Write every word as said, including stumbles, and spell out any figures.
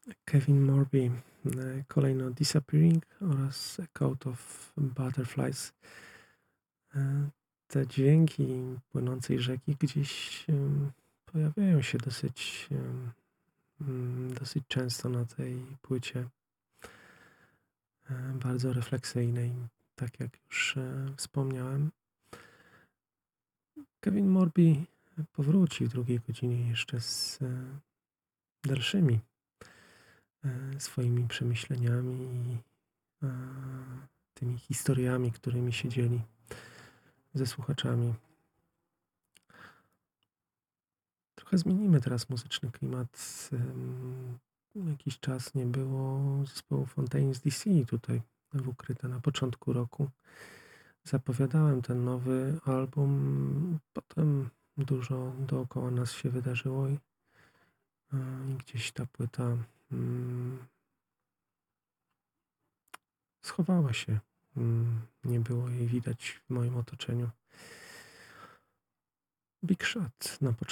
Kevin Morby, e, kolejno Disappearing oraz A Coat of Butterflies. E, Te dźwięki płynącej rzeki gdzieś em, pojawiają się dosyć, em, mm, dosyć często na tej płycie. E, Bardzo refleksyjnej, tak jak już e, wspomniałem. Kevin Morby powróci w drugiej godzinie jeszcze z e, dalszymi e, swoimi przemyśleniami i e, tymi historiami, którymi się dzieli ze słuchaczami. Trochę zmienimy teraz muzyczny klimat. Ym, Jakiś czas nie było zespołu Fontaines D C tutaj w Ukryte na początku roku. Zapowiadałem ten nowy album, potem dużo dookoła nas się wydarzyło i, e, i gdzieś ta płyta mm, schowała się. Mm, Nie było jej widać w moim otoczeniu. Big Shot na początku.